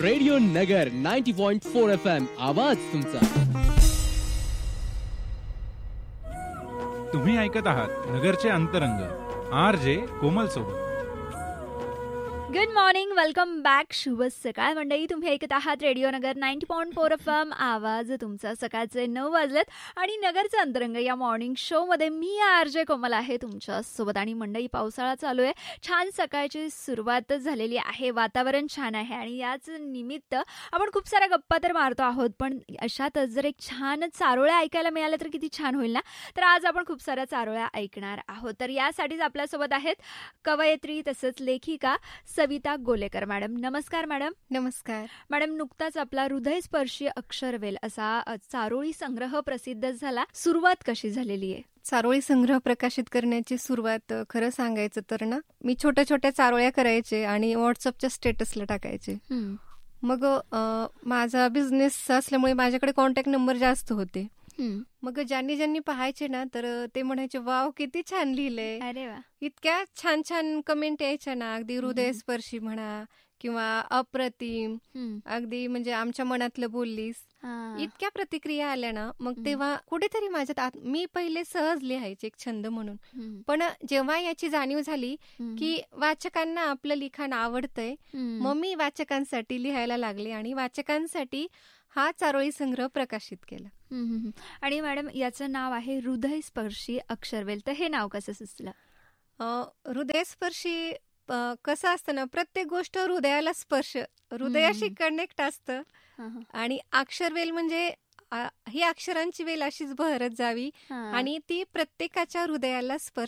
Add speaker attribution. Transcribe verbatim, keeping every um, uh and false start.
Speaker 1: Radio नगर ninety point four F M आवाज तुमचा.
Speaker 2: तुम्ही ऐकत आहात नगरचे अंतरंग आर जे कोमल सोबत.
Speaker 3: Good morning, welcome back. शुभ सकाळ मंडळी. तुम्ही ऐकत आहात रेडिओ नगर ninety point four F M आवाज तुमचा. सकाळचे नऊ वाजलेत आणि नगरचं अंतरंग या मॉर्निंग शोमध्ये मी आर जे कोमल आहे तुमच्या सोबत. आणि मंडळी, पावसाळा चालू आहे, छान सकाळची सुरुवात झालेली आहे, वातावरण छान आहे आणि याच निमित्त आपण खूप साऱ्या गप्पा तर मारतो आहोत, पण अशातच जर एक छान चारोळ्या ऐकायला मिळाल्या तर किती छान होईल ना. तर आज आपण खूप साऱ्या चारोळ्या ऐकणार आहोत. तर यासाठीच आपल्यासोबत आहेत कवयित्री तसंच लेखिका सविता गोलेकर मॅडम. नमस्कार मॅडम.
Speaker 4: नमस्कार
Speaker 3: मॅडम. नुकताच आपला हृदयस्पर्शी अक्षरवेल असा चारोळी संग्रह प्रसिद्ध झाला. सुरुवात कशी झालेली आहे?
Speaker 4: चारोळी संग्रह प्रकाशित करण्याची सुरुवात खरं सांगायचं तर ना, मी छोट्या छोट्या चारोळ्या करायचे आणि व्हॉट्सअपच्या स्टेटसला टाकायचे. मग माझा बिझनेस असल्यामुळे माझ्याकडे कॉन्टॅक्ट नंबर जास्त होते. मग ज्यांनी ज्यांनी पाहायचे ना, तर ते म्हणायचे वाव किती छान लिहिलंय.
Speaker 3: अरे वा.
Speaker 4: इतक्या छान छान कमेंट यायच्या ना, अगदी हृदयस्पर्शी म्हणा किंवा अप्रतिम, अगदी म्हणजे आमच्या मनातलं बोललीस, इतक्या प्रतिक्रिया आल्या ना. मग तेव्हा कुठेतरी माझ्यात आत, मी पहिले सहज लिहायचे एक छंद म्हणून, पण जेव्हा याची जाणीव झाली की वाचकांना आपलं लिखाण आवडतंय, मग मी वाचकांसाठी लिहायला लागले आणि वाचकांसाठी हा चारोळी संग्रह प्रकाशित केला.
Speaker 3: आणि मॅडम, याचं नाव आहे हृदयस्पर्शी अक्षरवेल, तर हे नाव कसं सुचलं?
Speaker 4: हृदयस्पर्शी कसं असतं ना, प्रत्येक गोष्ट हृदयाला स्पर्श, हृदयाशी कनेक्ट असतं. आणि अक्षरवेल म्हणजे ही अक्षरांची वेल अशीच बहरत जावी आणि ती प्रत्येकाच्या हृदयाला स्पर्श